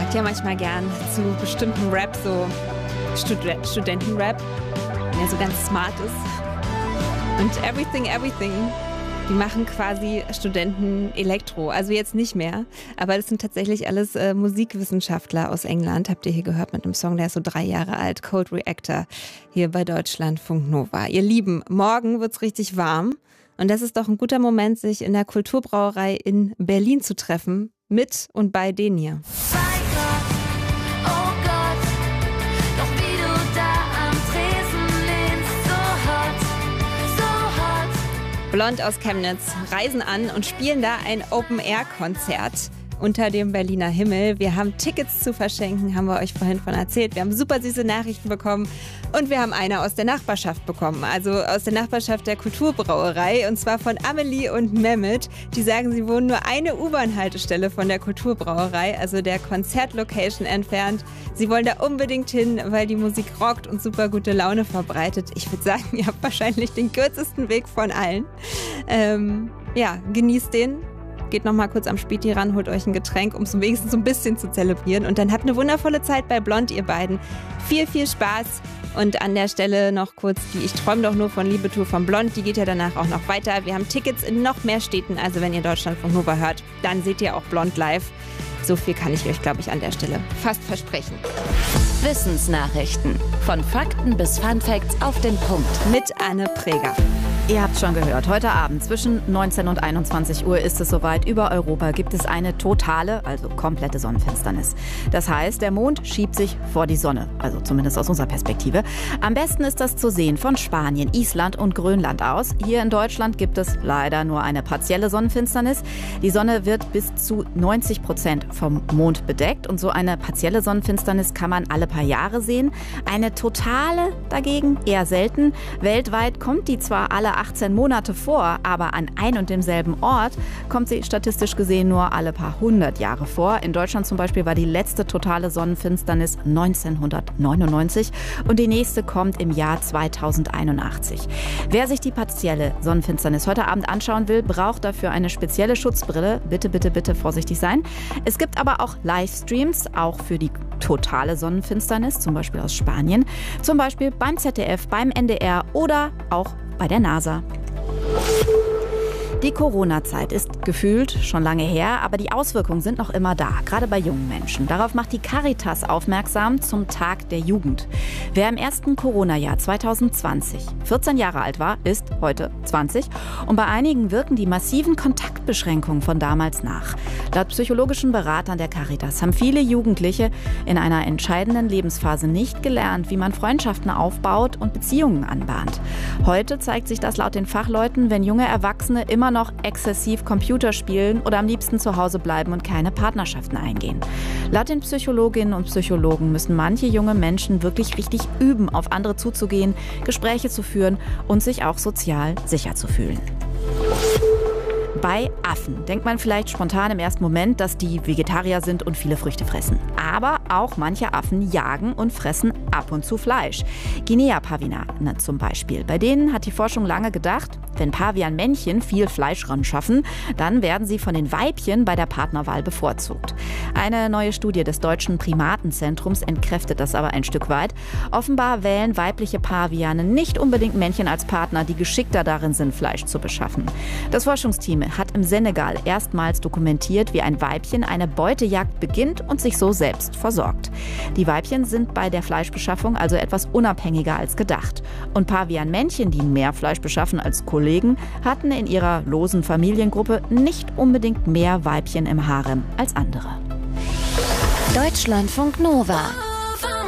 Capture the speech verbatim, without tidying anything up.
react ja manchmal gern zu bestimmten Rap, so Stud- Studentenrap, der so ganz smart ist. Und Everything, Everything, die machen quasi Studenten-Elektro. Also jetzt nicht mehr, aber das sind tatsächlich alles äh, Musikwissenschaftler aus England. Habt ihr hier gehört mit einem Song, der ist so drei Jahre alt, Cold Reactor, hier bei Deutschlandfunk Nova. Ihr Lieben, morgen wird's richtig warm und das ist doch ein guter Moment, sich in der Kulturbrauerei in Berlin zu treffen, mit und bei denen hier. Blond aus Chemnitz reisen an und spielen da ein Open-Air-Konzert unter dem Berliner Himmel. Wir haben Tickets zu verschenken, haben wir euch vorhin von erzählt. Wir haben super süße Nachrichten bekommen und wir haben eine aus der Nachbarschaft bekommen, also aus der Nachbarschaft der Kulturbrauerei, und zwar von Amelie und Mehmet. Die sagen, sie wohnen nur eine U-Bahn-Haltestelle von der Kulturbrauerei, also der Konzertlocation, entfernt. Sie wollen da unbedingt hin, weil die Musik rockt und super gute Laune verbreitet. Ich würde sagen, ihr habt wahrscheinlich den kürzesten Weg von allen. Ähm, ja, genießt den. Geht noch mal kurz am Späti ran, holt euch ein Getränk, um es wenigstens so ein bisschen zu zelebrieren. Und dann habt eine wundervolle Zeit bei Blond, ihr beiden. Viel, viel Spaß. Und an der Stelle noch kurz die Ich träume doch nur von Liebe Tour von Blond. Die geht ja danach auch noch weiter. Wir haben Tickets in noch mehr Städten. Also wenn ihr Deutschlandfunk Nova hört, dann seht ihr auch Blond live. So viel kann ich euch, glaube ich, an der Stelle fast versprechen. Wissensnachrichten. Von Fakten bis Funfacts auf den Punkt. Mit Anne Preger. Ihr habt schon gehört, heute Abend zwischen neunzehn und einundzwanzig Uhr ist es soweit. Über Europa gibt es eine totale, also komplette Sonnenfinsternis. Das heißt, der Mond schiebt sich vor die Sonne, also zumindest aus unserer Perspektive. Am besten ist das zu sehen von Spanien, Island und Grönland aus. Hier in Deutschland gibt es leider nur eine partielle Sonnenfinsternis. Die Sonne wird bis zu neunzig Prozent vom Mond bedeckt und so eine partielle Sonnenfinsternis kann man alle paar Jahre sehen. Eine totale dagegen eher selten. Weltweit kommt die zwar alle achtzehn Monate vor, aber an ein und demselben Ort kommt sie statistisch gesehen nur alle paar hundert Jahre vor. In Deutschland zum Beispiel war die letzte totale Sonnenfinsternis neunzehnhundertneunundneunzig und die nächste kommt im Jahr zweitausendeinundachtzig. Wer sich die partielle Sonnenfinsternis heute Abend anschauen will, braucht dafür eine spezielle Schutzbrille. Bitte, bitte, bitte vorsichtig sein. Es gibt aber auch Livestreams, auch für die totale Sonnenfinsternis, zum Beispiel aus Spanien, zum Beispiel beim Z D F, beim N D R oder auch bei der NASA. Die Corona-Zeit ist gefühlt schon lange her, aber die Auswirkungen sind noch immer da, gerade bei jungen Menschen. Darauf macht die Caritas aufmerksam zum Tag der Jugend. Wer im ersten Corona-Jahr zweitausendzwanzig vierzehn Jahre alt war, ist heute zwanzig. Und bei einigen wirken die massiven Kontaktbeschränkungen von damals nach. Laut psychologischen Beratern der Caritas haben viele Jugendliche in einer entscheidenden Lebensphase nicht gelernt, wie man Freundschaften aufbaut und Beziehungen anbahnt. Heute zeigt sich das laut den Fachleuten, wenn junge Erwachsene immer noch exzessiv Computer spielen oder am liebsten zu Hause bleiben und keine Partnerschaften eingehen. Laut den Psychologinnen und Psychologen müssen manche junge Menschen wirklich richtig üben, auf andere zuzugehen, Gespräche zu führen und sich auch sozial sicher zu fühlen. Bei Affen denkt man vielleicht spontan im ersten Moment, dass die Vegetarier sind und viele Früchte fressen. Aber auch manche Affen jagen und fressen ab und zu Fleisch. Guinea-Pavane zum Beispiel. Bei denen hat die Forschung lange gedacht, wenn Pavianmännchen viel Fleisch ran schaffen, dann werden sie von den Weibchen bei der Partnerwahl bevorzugt. Eine neue Studie des Deutschen Primatenzentrums entkräftet das aber ein Stück weit. Offenbar wählen weibliche Paviane nicht unbedingt Männchen als Partner, die geschickter darin sind, Fleisch zu beschaffen. Das Forschungsteam hat im Senegal erstmals dokumentiert, wie ein Weibchen eine Beutejagd beginnt und sich so selbst versorgt. Die Weibchen sind bei der Fleischbeschaffung also etwas unabhängiger als gedacht. Und Pavianmännchen, die mehr Fleisch beschaffen als Kollegen, hatten in ihrer losen Familiengruppe nicht unbedingt mehr Weibchen im Harem als andere. Deutschlandfunk Nova.